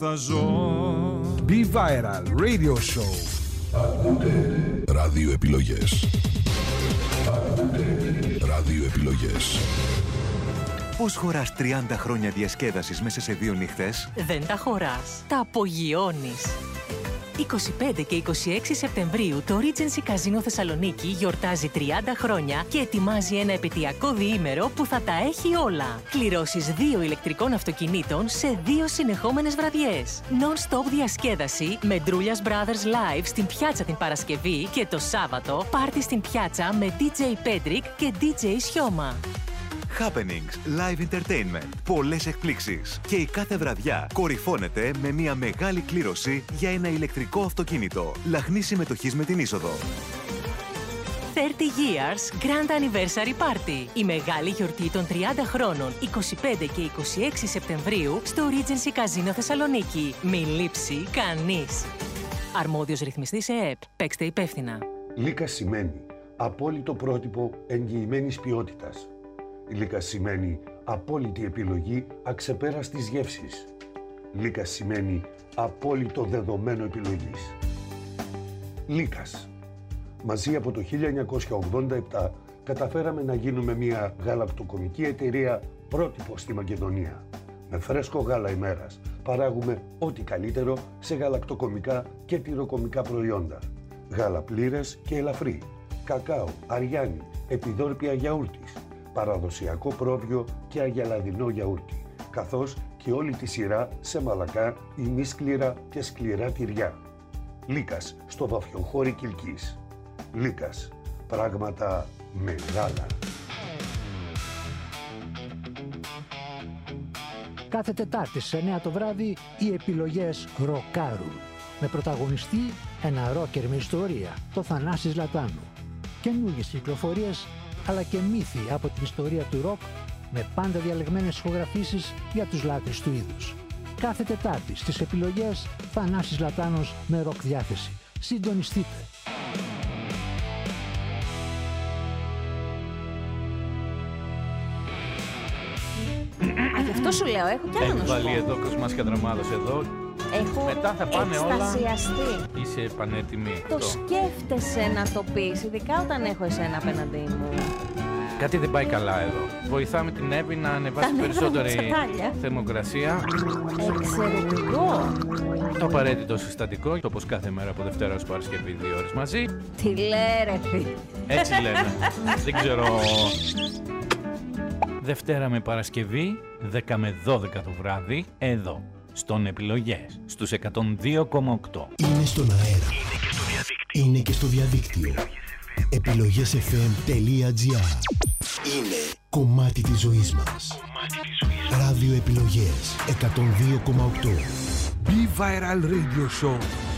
Θα ζω. Be Viral Radio Show. Ακούτε ράδιο επιλογές. Ράδιο επιλογές. Πώς χωράς 30 χρόνια διασκέδασης μέσα σε 2 νύχτες? Δεν τα χωράς. Τα απογειώνεις. 25 και 26 Σεπτεμβρίου το Regency Casino Θεσσαλονίκη γιορτάζει 30 χρόνια και ετοιμάζει ένα επαιτειακό διήμερο που θα τα έχει όλα. Κληρώσεις 2 ηλεκτρικών αυτοκινήτων σε 2 συνεχόμενες βραδιές. Non-stop διασκέδαση με Ντρούλιας Brothers Live στην Πιάτσα την Παρασκευή και το Σάββατο πάρτι στην Πιάτσα με DJ Pedrick και DJ Σιώμα. Happenings, live entertainment, πολλές εκπλήξεις και η κάθε βραδιά κορυφώνεται με μια μεγάλη κλήρωση για ένα ηλεκτρικό αυτοκίνητο. Λαχνή συμμετοχής με την είσοδο. 30 Years Grand Anniversary Party. Η μεγάλη γιορτή των 30 χρόνων 25 και 26 Σεπτεμβρίου στο Regency Casino Θεσσαλονίκη. Μην λείψει κανείς. Αρμόδιος ρυθμιστής ΕΕΠ. Παίξτε υπεύθυνα. Λίκας σημαίνει απόλυτο πρότυπο εγγυημένης ποιότητας. Λίκας σημαίνει απόλυτη επιλογή αξεπέραστης γεύσης. Λίκας σημαίνει απόλυτο δεδομένο επιλογής. Λίκας. Μαζί από το 1987 καταφέραμε να γίνουμε μια γαλακτοκομική εταιρεία πρότυπο στη Μακεδονία. Με φρέσκο γάλα ημέρας παράγουμε ό,τι καλύτερο σε γαλακτοκομικά και τυροκομικά προϊόντα. Γάλα πλήρες και ελαφρύ, κακάο, αριάνι, επιδόρπια γιαούρτης, παραδοσιακό πρόβιο και αγελαδινό γιαούρτι, καθώς και όλη τη σειρά σε μαλακά, ημίσκληρα και σκληρά τυριά. Λίκας στο Βαφιοχώρι Κιλκής. Λίκας, πράγματα μεγάλα. Κάθε Τετάρτη στις 9 το βράδυ οι επιλογές ροκάρουν. Με πρωταγωνιστή ένα ρόκερ με ιστορία, το Θανάσης Λατάνου. Καινούργιες κυκλοφορίες αλλά και μύθοι από την ιστορία του ροκ με πάντα διαλεγμένες ηχογραφήσεις για τους λάτρεις του είδους. Κάθε Τετάρτη στις επιλογές Θανάσης Λατάνος με ροκ διάθεση. Συντονιστείτε. Γι' αυτό σου λέω, έχω κι άλλο να σου πω. Έχει βάλει εδώ Κοσμάς και Δραμάδος εδώ. Έχω μετά θα πάνε εκστασιαστεί. Όλα. Είσαι πανέτοιμη. Το σκέφτεσαι να το πεις, ειδικά όταν έχω εσένα απέναντί μου. Κάτι δεν πάει καλά εδώ. Βοηθάμε την Εύη να ανεβάσει περισσότερη θερμοκρασία. Εξαιρετικό. Το απαραίτητο συστατικό, όπως κάθε μέρα από Δευτέρα ως Παρασκευή 2 ώρες μαζί. Τι λέει Έτσι λένε. Δεν ξέρω. Δευτέρα με Παρασκευή, 10 με 12 το βράδυ, εδώ, στον Επιλογές, στους 102,8. Είναι στον αέρα. Είναι και στο διαδίκτυο. Επιλογές.fm.gr. Είναι κομμάτι της ζωής μας. Ράδιο Επιλογές 102,8. Be Viral Radio Show.